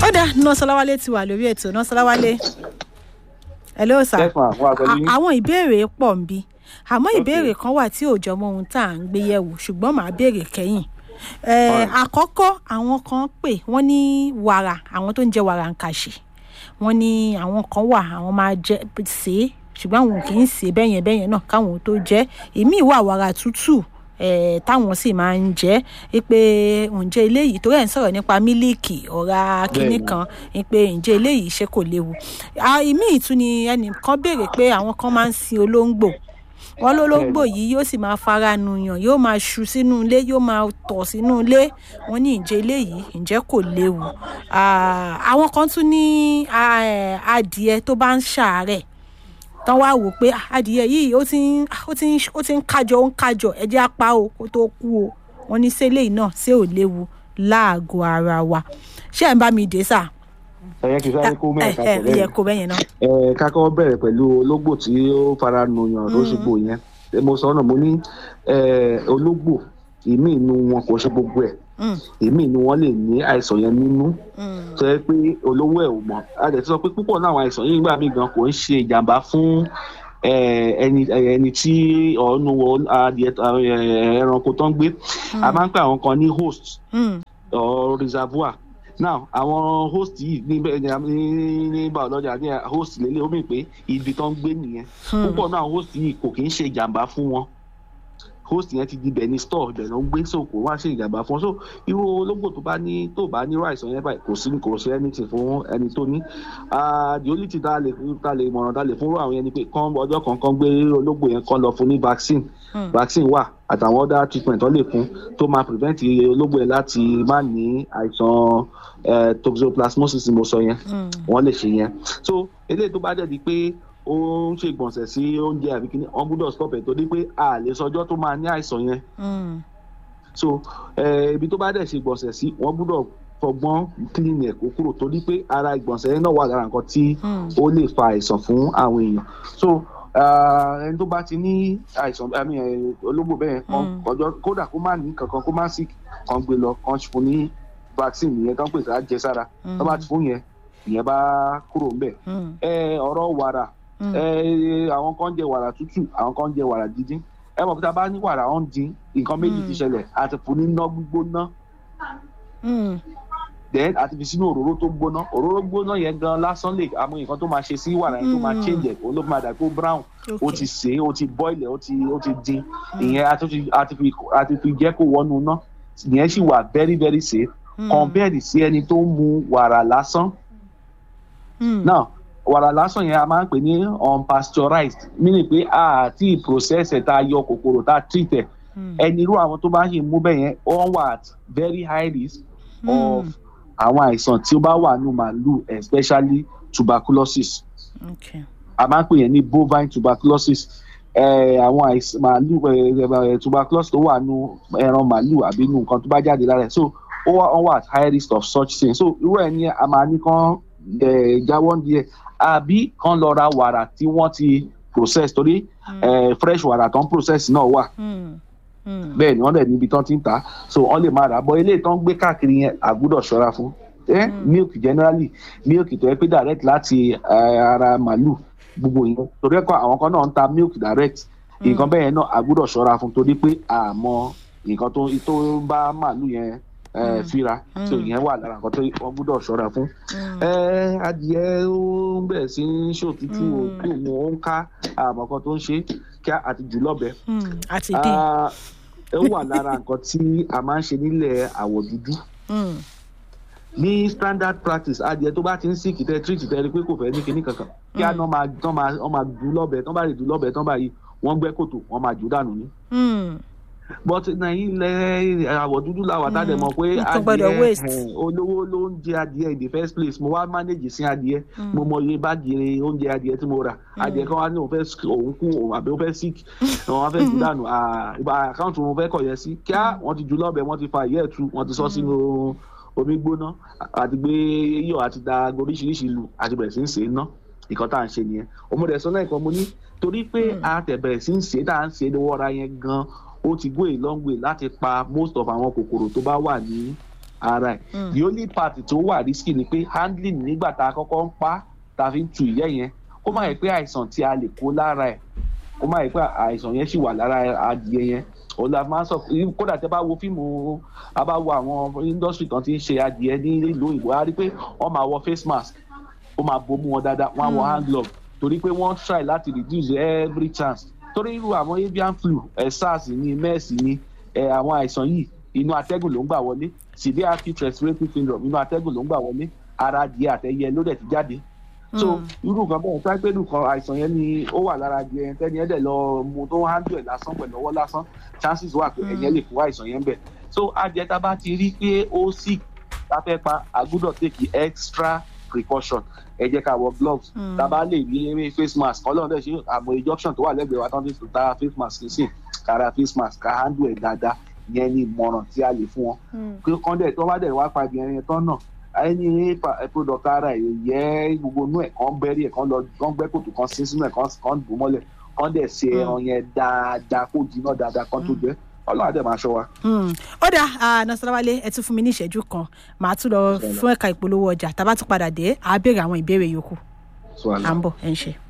ọ̀dà Nọ́sọ̀láwálé ti wà lórí ètò. Nọ́sọ̀láwálé, hello sir. Àwọn ìbéèrè pọ̀ ń bí, àmọ́ ìbéèrè kan wà tí ò jọ mọ́ ohun tá à ń gbé yẹ̀wò, ṣùgbọ́n màá béèrè kẹ́yìn. Àkọ́kọ́, àwọn kan pè wọ́n ní wàrà, àwọn tó ń jẹ wàrà ń kàṣì, wọ́n ní àwọn kan wà àwọn máa jẹ sè é, ṣùgbọ́n àwọn kì í sè é bẹ́yẹn náà káwọn tó jẹ́. Èmi ìwà wàrà tútù táwọn sì máa ń jẹ́ pé ǹjẹ́ eléyìí, torí ẹ̀ ń sọ̀rọ̀ nípa mílíìkì ọ̀rá kínní kan, pé ǹjẹ́ eléyìí ṣé kò léwu. Ìmí ìtún ni ẹnìkan béèrè pé àwọn kan máa ń sin olóńgbò, wọ́n lólóńgbò yìí yóò sì máa fara nùyàn, yóò máa ṣu sínú ilé, yóò máa tọ̀ sínú ilé. Wọ́n ní ǹjẹ́ eléyìí ǹjẹ́ kò léwu. Àwọn kan tún ní adìẹ tó bá ń ṣàárẹ̀, tán wá wò pé adìẹ yìí ó ti ń kájọ ẹ jẹ́ á pa o kó tó kú o. Wọ́n ní ṣé eléyìí náà ṣé ò léwu láàgọ́ ara wa. Ṣé ẹ̀ ń bá mi dé sà? Ẹ̀yẹ́ kì í sáré kó mẹ́rin kakọ̀ bẹ́ẹ̀. Kó bẹ́yẹn náà. Kákọ́ bẹ̀rẹ̀ pẹ̀lú ológbò tí ó fara nùyàn lóṣùgbò yẹn. Mo sọ ọ́nà mo ní ológbò ìmí inú wọn kò ṣe gbogbo ẹ̀. Ìmí inú wọn lè ní àìsàn yẹn nínú. Sọ pé olówó ẹ̀ ò mọ̀. A dẹ̀ ti sọ pé púpọ̀ náà àwọn àìsàn yìí nígbà míì gan kò ń ṣe ìjàmbá fún ẹni tí ọ̀nù ẹranko tó ń gbé. A máa ń pè àwọn kan ní host or reservoir. Now àwọn host yìí ní biology ní host lélẹ̀ ó mì pé ibi tó ń gbé nìyẹn. Púpọ̀ náà host yìí kò kì í ṣe ìjàmbá fún wọn. Host yẹn ti di bẹ̀ ní store ibẹ̀ ló ń gbé, so kò wá ṣe ìjàmbá fún wọn. So irú ológbò tó bá ní irú àìsàn yẹn báyìí kò sí anything fún ẹni tó ní. The only thing tá lè mọ̀ràn tá lè fún àwọn yẹn ni pé ọjọ́ kan gbé ológbò yẹn kan lọ fún ní vaccine. Vaccine wà àtàwọn other treatment tó lè fún tó máa prevent ológbò yẹn láti má ní àìsàn toxoplasmosis mo sọ yẹn. Wọ́n lè ṣe yẹn. So eléyìí tó bá jẹ́ di pé ó ń ṣe ìgbọ̀nsẹ̀ sí oúnjẹ àbí kíní, wọ́n gbọ́dọ̀ stop ẹ̀ torí pé a lè sọjọ́ tó máa ní àìsàn yẹn. So ibi tó bá dẹ̀ ṣe ìgbọ̀nsẹ̀ sí wọ́n gbọ́dọ̀ fọgbọ́n clean ẹ̀ kó kúrò torí pé ara ìgbọ̀nsẹ̀ yẹn náà wà lára nǹkan tí ó lè fa àìsàn fún àwọn èèyàn. So ẹni tó bá ti ní àìsàn ológbò bẹ́ẹ̀ kan kódà kó má ní kankan kó má sick kan gbé lọ kan fún ní vaccine yẹn tó ń pè sí àjẹsára tó bá ti fún yẹn ìyẹn bá kúrò ńbẹ̀. Ọ̀rọ̀ wàrà, àwọn kan jẹ wàrà tútù, àwọn kan jẹ wàrà dídín. Ẹ mọ̀ pé tá a bá ní wàrà ó ń dín, nǹkan méjì ti ṣẹlẹ̀, àti fún ní iná gbígbóná. Then àti fi sínú òróró tó gbóná. Òróró gbóná yẹn gan lásán lè àwọn nǹkan tó máa ṣe sí wàrà yẹn tó máa change ẹ̀, òun ló máa dà kó brown. Ó ti sè é, ó ti boil ẹ̀, ó ti dín. Ìyẹn àti fi jẹ́ kó wọnú iná. Ìyẹn sì wà very very safe compared sí ẹni tó ń mu wàrà lásán. Now wàrà lásán yẹn a máa ń pè ní unpasteurized, meaning pé àti process ẹ̀ tá a yọ kòkòrò tá a treat ẹ̀. Ẹni irú àwọn tó bá ṣe mú bẹ́ẹ̀ yẹn wọ́n wà at very high risk of àwọn àìsàn tí ó bá wà nínú màálù, especially tuberculosis. A máa ń pè yẹn ní bovine tuberculosis. Àwọn àìsàn màálù tuberculosis tó wà nínú ẹran màálù àbí nínú nǹkan tó bá jáde lára ẹ̀. So wọ́n wà at high risk of such things. So irú ẹ̀ ní a máa ní kán jáwọ́ díẹ̀ àbí kán lọ ra wàrà tí wọ́n ti process torí fresh wàrà tó ń process náà wà. Bẹ́ẹ̀ ni wọ́n dẹ̀ níbi tán ti ń tà, so wọ́n lè má rà á. Bọ́ eléyìí tán ń gbé káàkiri yẹn a gbọ́dọ̀ ṣọ́ra fún. Milk generally, milk tó yẹ pé direct láti ara màálù gbogbo yẹn torí ẹ̀kọ́ àwọn kan náà ń ta milk direct. Nǹkan bẹ́ẹ̀ yẹn náà a gbọ́dọ̀ ṣọ́ra fún torí pé àmọ́ nǹkan tó bá màálù yẹn fíra, so ìyẹn wà lára nǹkan tó wọ́n gbọ́dọ̀ ṣọ́ra fún. Adìẹ ó ń bẹ̀rẹ̀ sí ń ṣòtútù òkú ó ń ká àmọ́ kan tó ń ṣe kí àti jù lọ́bẹ̀. Ó wà lára nǹkan tí a máa ń ṣe nílẹ̀ àwọ̀ dúdú. Ní standard practice adìẹ tó bá ti ń sìkì tẹ treat tẹ rí pé kò fẹ́ ní kinní kankan kí àná máa jù lọ́bẹ̀ tán bá lè jù lọ́bẹ̀ tán báyìí wọ́n gbẹ́ kòtò wọ́n máa jù dànù ní. But ilẹ̀ àwọ̀ dúdú làwà tá a dẹ̀ mọ̀ pé adìẹ olówó ló ń jẹ adìẹ in the first place. Mo wá manage sí adìẹ, mo mọ iye báàgì oúnjẹ adìẹ tí mo rà. Adìẹ kan wá ní òun kú àbí ó fẹ́ sick, wọ́n fẹ́ jù dànù, àkáǹtì wọn fẹ́ kọ̀ yẹn sí kíá wọ́n ti jù lọ́bẹ̀, wọ́n ti fa ìyẹ́ ẹ̀tú, wọ́n ti sọ sínú omi gbóná àti gbé iyọ̀ àti da oríṣiríṣi ìlú àti bẹ̀rẹ̀ sí ń sè é ná. Ìkan tá à ń ṣe nìyẹn. Ọmọdé sọ náà ìkan mo ní torí pé a tẹ̀ bẹ̀rẹ̀ sí ń sè é tá à ń sè é lọ́wọ́ra yẹn gan ó ti go a long way láti pa most of àwọn kòkòrò tó bá wà ní ara ẹ̀. The only part tó wà risky ni pé handling nígbà tá a kọ́kọ́ ń pa tá a fi ń tu ìyẹ́ yẹn kó má yẹ pé àìsàn tí a lè kó lára ẹ̀ kó má yẹ pé àìsàn yẹn sì wà lára adìẹ yẹn. òun la máa ń sọ kódà tẹ́ bá wo fíìmù a bá wo àwọn industry kan tí ń ṣe adìẹ ní ìlú òyìnbó a rí pé wọ́n máa wọ face mask ó máa bomú wọn dáadáa wọ́n á wọ hand glove torí pé wọ́n try láti reduce every chance torí irú àwọn avian flu SARS ní MERS ní àwọn àìsàn yìí inú atẹ́gùn ló ń gbà wọlé severe acute respiratory syndrome inú atẹ́gùn ló ń gbà wọlé ara adìẹ àtẹyẹ ló dẹ̀ ti jáde so irú nǹkan bẹ́ẹ̀ táì pé nǹkan àìsàn yẹn ni ó wà lára adìẹ yẹn tẹ́ni ẹ̀ dẹ̀ lọ mu tó handle ẹ̀ lásán pẹ̀lú ọwọ́ lásán chances wà pé ẹ̀yẹ lè kó àìsàn yẹn bẹ̀ so adìẹ tá a bá ti rí pé ó sick tá a fẹ́ pa a gbọ́dọ̀ take extra precaution ẹ jẹ́ ká wọ gloves tá a bá lè rí face mask ọlọ́run dẹ̀ ṣe àmọ́ injection tó wà lẹ́gbẹ̀ẹ́ wa tán fi ta face mask sí kára face mask ká handle ẹ̀ dáadáa ìyẹn ni ìmọ̀ràn tí a lè fún wọn pé kán dẹ̀ tó bá dẹ̀ wá pa ìyẹn yẹn tán náà ẹni product ara ẹ̀ yẹ gbogbo inú ẹ̀ kán bẹ́rí ẹ̀ kán gbẹ́ kòtò kan sí sínú ẹ̀ kán dùn mọ́lẹ̀ kán dẹ̀ ṣe ẹran yẹn dáadáa kó jiná dáadáa kán tó jẹ́ ọlọ́run àdẹ̀ máa ṣọ́ wa. ó dà Nasarawa ẹ tún fún mi ní ìṣẹ́jú kan màá tún lọ fún ẹ̀ka ìpolówó ọjà tá a bá tún padà dé àá béèrè àwọn ìbéèrè yòókù à ń bọ̀ ẹ̀ ń ṣe.